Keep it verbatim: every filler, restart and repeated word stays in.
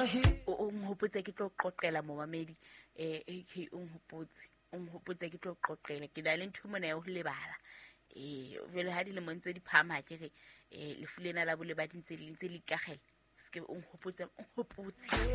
o nghopotse ke tlo qoqela momamedi eh hey o nghopotse o nghopotse ke tlo qoqela ke na le ntho mona ya ho lebala eh vele ha di le montse di phama ke re eh le fulena la bole ba dintse le ntse le ikagela se ke o nghopotse o nghopotse